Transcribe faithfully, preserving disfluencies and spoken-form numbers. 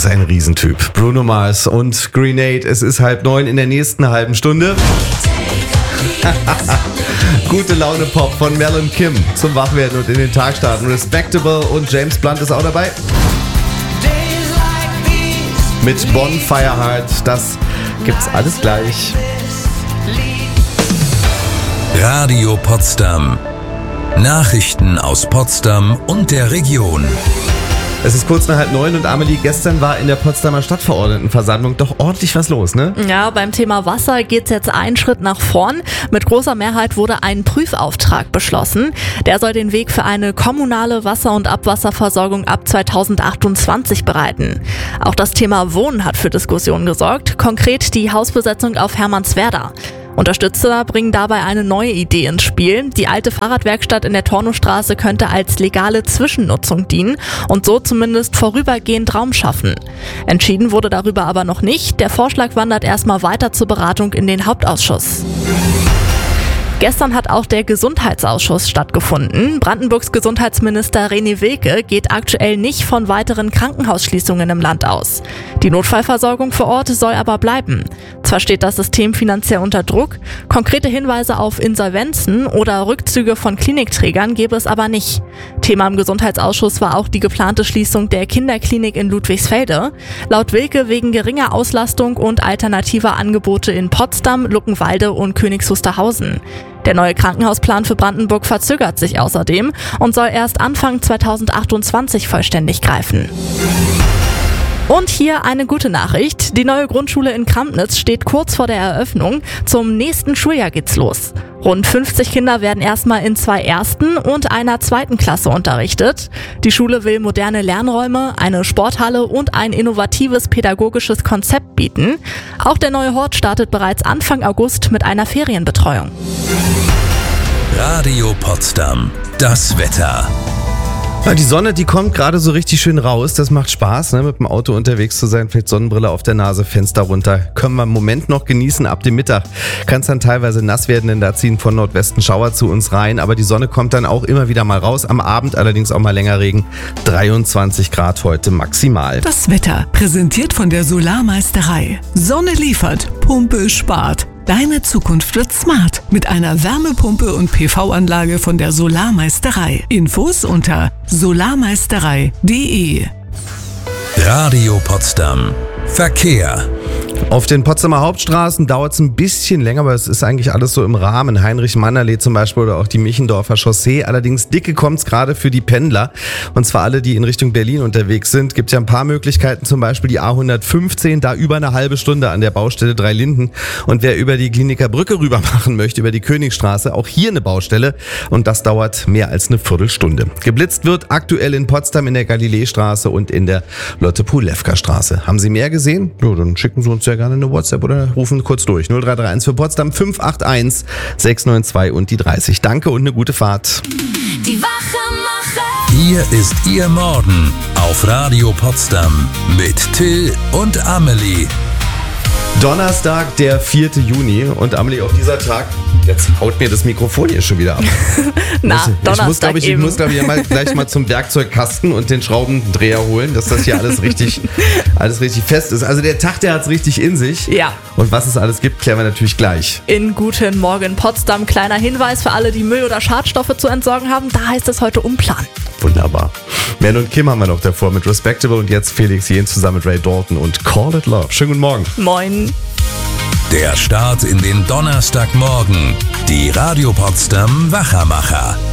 ein Riesentyp. Bruno Mars und Grenade. Es ist halb neun in der nächsten halben Stunde. Gute Laune Pop von Mel und Kim zum Wachwerden und in den Tag starten. Respectable und James Blunt ist auch dabei. Mit Bonfire Heart. Das gibt's alles gleich. Radio Potsdam. Nachrichten aus Potsdam und der Region. Es ist kurz nach halb neun und Amelie, gestern war in der Potsdamer Stadtverordnetenversammlung doch ordentlich was los, ne? Ja, beim Thema Wasser geht's jetzt einen Schritt nach vorn. Mit großer Mehrheit wurde ein Prüfauftrag beschlossen. Der soll den Weg für eine kommunale Wasser- und Abwasserversorgung ab zweitausendachtundzwanzig bereiten. Auch das Thema Wohnen hat für Diskussionen gesorgt, konkret die Hausbesetzung auf Hermannswerda. Unterstützer bringen dabei eine neue Idee ins Spiel. Die alte Fahrradwerkstatt in der Tornowstraße könnte als legale Zwischennutzung dienen und so zumindest vorübergehend Raum schaffen. Entschieden wurde darüber aber noch nicht. Der Vorschlag wandert erstmal weiter zur Beratung in den Hauptausschuss. Gestern hat auch der Gesundheitsausschuss stattgefunden. Brandenburgs Gesundheitsminister René Wilke geht aktuell nicht von weiteren Krankenhausschließungen im Land aus. Die Notfallversorgung vor Ort soll aber bleiben. Zwar steht das System finanziell unter Druck, konkrete Hinweise auf Insolvenzen oder Rückzüge von Klinikträgern gäbe es aber nicht. Thema im Gesundheitsausschuss war auch die geplante Schließung der Kinderklinik in Ludwigsfelde. Laut Wilke wegen geringer Auslastung und alternativer Angebote in Potsdam, Luckenwalde und Königs Wusterhausen. Der neue Krankenhausplan für Brandenburg verzögert sich außerdem und soll erst Anfang zweitausendachtundzwanzig vollständig greifen. Und hier eine gute Nachricht. Die neue Grundschule in Krampnitz steht kurz vor der Eröffnung. Zum nächsten Schuljahr geht's los. Rund fünfzig Kinder werden erstmal in zwei ersten und einer zweiten Klasse unterrichtet. Die Schule will moderne Lernräume, eine Sporthalle und ein innovatives pädagogisches Konzept bieten. Auch der neue Hort startet bereits Anfang August mit einer Ferienbetreuung. Radio Potsdam. Das Wetter. Ja, die Sonne, die kommt gerade so richtig schön raus. Das macht Spaß, ne, mit dem Auto unterwegs zu sein. Vielleicht Sonnenbrille auf der Nase, Fenster runter. Können wir im Moment noch genießen. Ab dem Mittag kann es dann teilweise nass werden, denn da ziehen von Nordwesten Schauer zu uns rein. Aber die Sonne kommt dann auch immer wieder mal raus. Am Abend allerdings auch mal länger Regen. dreiundzwanzig Grad heute maximal. Das Wetter präsentiert von der Solarmeisterei. Sonne liefert, Pumpe spart. Deine Zukunft wird smart mit einer Wärmepumpe und P V-Anlage von der Solarmeisterei. Infos unter solarmeisterei punkt de. Radio Potsdam. Verkehr. Auf den Potsdamer Hauptstraßen dauert es ein bisschen länger, aber es ist eigentlich alles so im Rahmen. Heinrich-Mann-Allee zum Beispiel oder auch die Michendorfer Chaussee. Allerdings dicke kommt es gerade für die Pendler. Und zwar alle, die in Richtung Berlin unterwegs sind. Gibt ja ein paar Möglichkeiten, zum Beispiel die A hundertfünfzehn, da über eine halbe Stunde an der Baustelle Dreilinden. Und wer über die Kliniker Brücke rüber machen möchte, über die Königstraße, auch hier eine Baustelle. Und das dauert mehr als eine Viertelstunde. Geblitzt wird aktuell in Potsdam in der Galileestraße und in der Lotte-Pulewka-Straße. Haben Sie mehr gesehen? Ja, dann schicken Sie uns ja gerne eine WhatsApp oder rufen kurz durch. null drei drei eins für Potsdam fünf acht eins sechs neun zwei und die dreißig. Danke und eine gute Fahrt. Die Wachemacher. Hier ist Ihr Morgen auf Radio Potsdam mit Till und Amelie. Donnerstag, der vierte Juni und Amelie, auf dieser Tag, jetzt haut mir das Mikrofon hier schon wieder ab. Na, muss, ich Donnerstag muss, glaube ich, ich eben. muss, glaube ich, mal, gleich mal zum Werkzeugkasten und den Schraubendreher holen, dass das hier alles richtig, alles richtig fest ist. Also der Tag, der hat es richtig in sich. Ja. Und was es alles gibt, klären wir natürlich gleich. In Guten Morgen Potsdam, kleiner Hinweis für alle, die Müll oder Schadstoffe zu entsorgen haben, da heißt es heute umplanen. Wunderbar. Mel und Kim haben wir noch davor mit Respectable und jetzt Felix Jähn zusammen mit Ray Dalton und Call It Love. Schönen guten Morgen. Moin. Der Start in den Donnerstagmorgen. Die Radio Potsdam Wachamacher.